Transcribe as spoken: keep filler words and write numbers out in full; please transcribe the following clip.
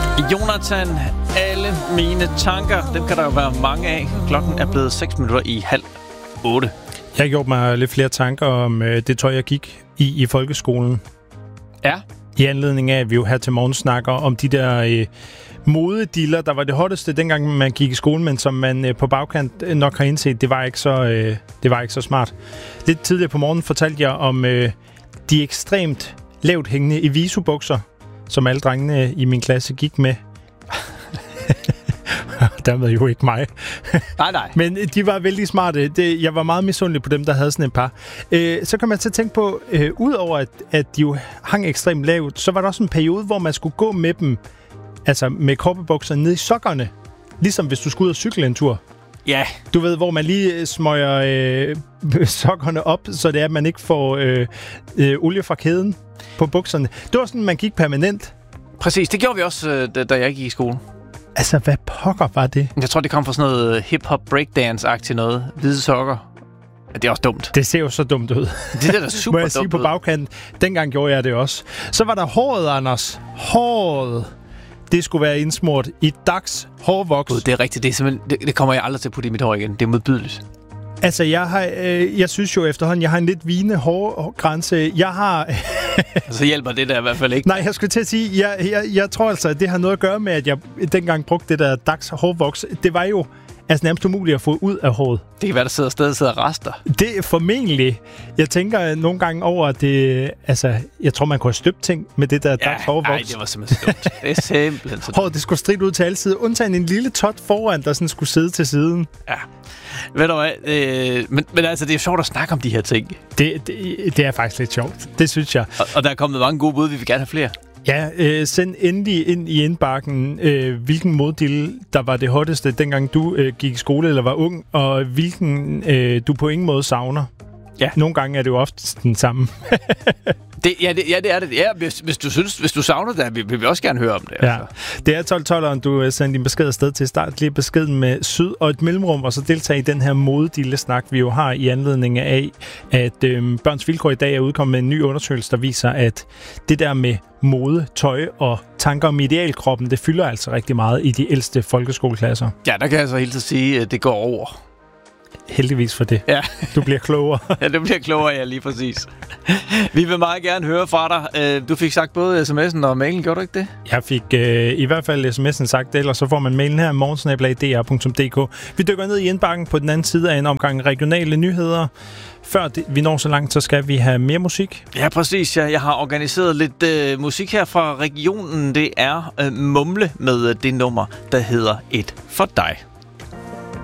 Jonathan, alle mine tanker, dem kan der jo være mange af. Klokken er blevet seks minutter i halv otte. Jeg har gjort mig lidt flere tanker om øh, det tøj, jeg gik i i folkeskolen. Ja. I anledning af, at vi jo her til morgen snakker om de der øh, modediller, der var det hotteste dengang, man gik i skole, men som man øh, på bagkant nok har indset, det var ikke så, øh, det var ikke så smart. Lidt tidligere på morgen fortalte jeg om øh, de ekstremt lavt hængende Evisu-bukser, som alle drengene i min klasse gik med. Dermed jo ikke mig. Nej, nej. Men de var vældig smarte. Det, jeg var meget misundelig på dem, der havde sådan et par. Øh, så kan man til at tænke på, øh, udover at, at de jo hang ekstremt lavt, så var der også en periode, hvor man skulle gå med dem, altså med korpebukser ned i sokkerne. Ligesom hvis du skulle ud og cykle en tur. Ja. Du ved, hvor man lige smøger øh, sokkerne op, så det er, at man ikke får øh, øh, olie fra kæden på bukserne. Det var sådan, man gik permanent. Præcis, det gjorde vi også, da, da jeg gik i skole. Altså, hvad pokker var det? Jeg tror, det kom fra sådan noget hip-hop breakdance-agtigt noget. Hvide sokker. Det er også dumt. Det ser jo så dumt ud. Det er da super dumt. Må jeg sige på bagkanten. Dengang gjorde jeg det også. Så var der håret, Anders. Håret. Det skulle være indsmurt i Dags hårvoks. God, det er rigtigt. Det, er simpelthen, det, det kommer jeg aldrig til at putte i mit hår igen. Det er modbydeligt. Altså, jeg har, øh, jeg synes jo efterhånden, jeg har en lidt vigende hårgrænse. Jeg har... Så hjælper det der i hvert fald ikke. Nej, jeg skulle til at sige, jeg, jeg, jeg tror altså, at det har noget at gøre med, at jeg dengang brugte det der Dags hårvoks. Det var jo altså nærmest umuligt at få ud af håret. Det kan være, der sidder stadig sidder rester. Det er formentlig. Jeg tænker nogle gange over, at det... Altså, jeg tror, man kunne have støbt ting med det der Dags hårvoks. Nej, det var simpelthen dumt. Det er simpelthen så dumt. Håret, det skulle stridt ud til alle sider. Undtagen en lille tot foran, der sådan skulle sidde til siden. Ja. Ved du hvad? Øh, men, men altså, det er sjovt at snakke om de her ting. Det, det, det er faktisk lidt sjovt. Det synes jeg. Og, og der er kommet mange gode bud. Vi vil gerne have flere. Ja, øh, send endelig ind i indbakken, øh, hvilken moddille, der var det hotteste, dengang du øh, gik i skole eller var ung, og hvilken øh, du på ingen måde savner. Ja. Nogle gange er det jo ofte den samme. det, ja, det, ja, det er det. Ja, hvis, hvis, du synes, hvis du savner det, vil, vil vi også gerne høre om det. Ja. Altså. Det er tolv tolv, du uh, sender din besked afsted til start. Lige beskeden med syd og et mellemrum, og så deltage i den her modedille-snak, vi jo har i anledning af, at øh, Børns Vilkår i dag er udkommet med en ny undersøgelse, der viser, at det der med mode, tøj og tanker om idealkroppen, det fylder altså rigtig meget i de ældste folkeskoleklasser. Ja, der kan jeg så helt til sige, at det går over. Heldigvis for det. Ja. Du bliver klogere. Ja, du bliver klogere, ja, lige præcis. Vi vil meget gerne høre fra dig. Du fik sagt både sms'en og mailen, gjorde du ikke det? Jeg fik øh, i hvert fald sms'en sagt det, ellers så får man mailen her morgen snabel-a d r punktum d k. Vi dykker ned i indbakken på den anden side af en omgang regionale nyheder. Før det, vi når så langt, så skal vi have mere musik. Ja, præcis. Ja. Jeg har organiseret lidt øh, musik her fra regionen. Det er øh, Mumle med det nummer, der hedder Et for dig.